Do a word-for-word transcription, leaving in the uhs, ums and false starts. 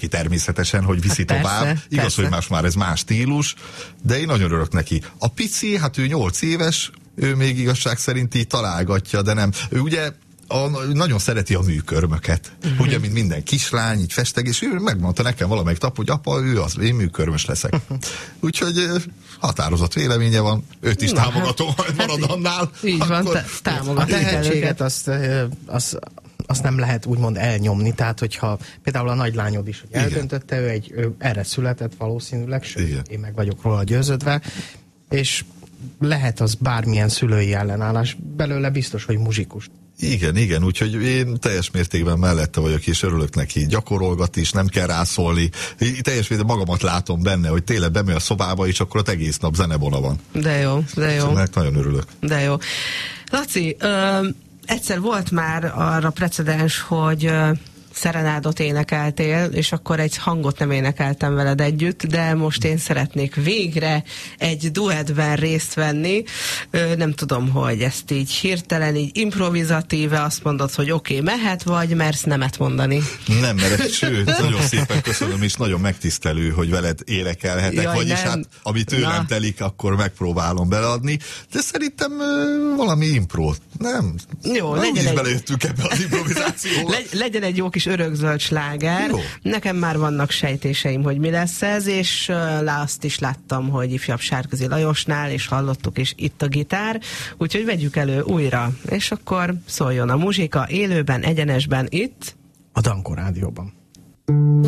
neki természetesen, hogy viszi hát tovább. persze, Igaz, persze. hogy más már ez más stílus, de én nagyon örülök neki. A pici, hát ő nyolc éves, ő még igazság szerint így találgatja, de nem. Ő ugye a, nagyon szereti a műkörmöket. Uh-huh. Ugye, mint minden kislány, így festeg, és ő megmondta nekem valamelyik nap, hogy apa, ő az, én műkörmös leszek. Uh-huh. Úgyhogy határozott véleménye van, őt is Na, támogatom, ha hát, marad annál. Így akkor... van, támogatom. A tehetséget azt, azt, azt nem lehet úgymond elnyomni, tehát hogyha például a nagylányod is hogy eldöntötte, ő, egy, ő erre született valószínűleg, sőt, Igen. én meg vagyok róla győződve, és lehet az bármilyen szülői ellenállás, belőle biztos, hogy muzsikus. Igen, igen, úgyhogy én teljes mértékben mellette vagyok, és örülök neki, gyakorolgat is, nem kell rászólni. Teljes mértékben magamat látom benne, hogy tényleg bemegy a szobába, és akkor ott egész nap zenebona van. De jó, de jó. Szóval nagyon örülök. De jó. Laci, ö, egyszer volt már arra precedens, hogy ö, szerenádot énekeltél, és akkor egy hangot nem énekeltem veled együtt, de most én szeretnék végre egy duettben részt venni. Ö, nem tudom, hogy ezt így hirtelen, így improvizatíve azt mondod, hogy oké, okay, mehet, vagy mersz nemet mondani? Nem merek, sőt, nagyon szépen köszönöm, és nagyon megtisztelő, hogy veled énekelhetek, Jaj, vagyis nem. hát, ami tőlem Na. telik, akkor megpróbálom beleadni, de szerintem ö, valami imprót, nem? Jó, nem legyen is egy... belejöttünk ebbe az improvizációba. Legy, legyen egy jó kis örökzöld sláger. Jó. Nekem már vannak sejtéseim, hogy mi lesz ez, és uh, azt is láttam, hogy ifjabb Sárközi Lajosnál, és hallottuk is itt a gitár, úgyhogy vegyük elő újra, és akkor szóljon a muzsika élőben, egyenesben itt a Dankó Rádióban.